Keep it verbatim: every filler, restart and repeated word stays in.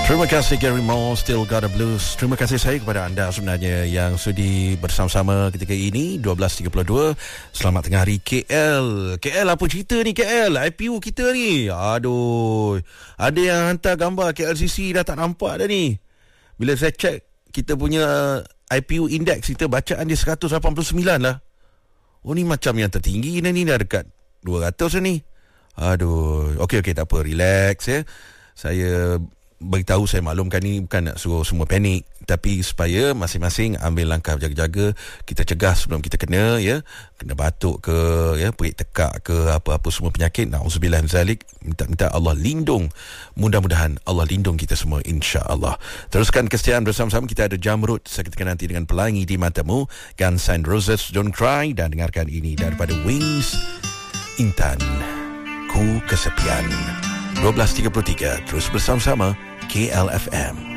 Terima kasih Gary Moore, Still Got a Blues. Terima kasih saya kepada anda sebenarnya yang sudi bersama-sama ketika ini dua belas tiga puluh dua. Selamat tengah hari K L. K L apa cerita ni K L? I P U kita ni. Aduh. Ada yang hantar gambar K L C C dah tak nampak dah ni. Bila saya cek kita punya I P U index kita bacaan dia seratus lapan puluh sembilan lah. Oh ni macam yang tertinggi ni, ni dah dekat dua ratus dah ni. Aduh. Okey okey tak apa, relax ya. Saya beritahu, saya maklumkan ni bukan nak suruh semua panik, tapi supaya masing-masing ambil langkah jaga-jaga, kita cegah sebelum kita kena ya, kena batuk ke ya, perik tekak ke, apa-apa semua penyakit, na'udzubillah min zalik. Minta-minta Allah lindung, mudah-mudahan Allah lindung kita semua insya-Allah. Teruskan kesetiaan bersama-sama, kita ada Jamrud seketika nanti dengan Pelangi di Matamu, Guns N' Roses Don't Cry, dan dengarkan ini daripada Wings, Intan Ku Kesepian. dua belas tiga puluh tiga terus bersama-sama K L F M.